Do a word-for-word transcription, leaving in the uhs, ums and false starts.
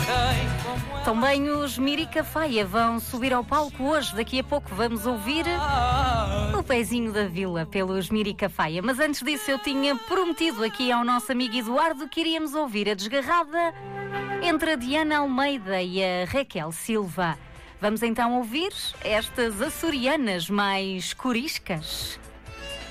Também os Mirica Faia vão subir ao palco hoje. Daqui a pouco vamos ouvir o Pezinho da Vila pelos Mirica Faia. Mas antes disso eu tinha prometido aqui ao nosso amigo Eduardo que iríamos ouvir a desgarrada entre a Diana Almeida e a Raquel Silva. Vamos então ouvir estas açorianas mais coriscas.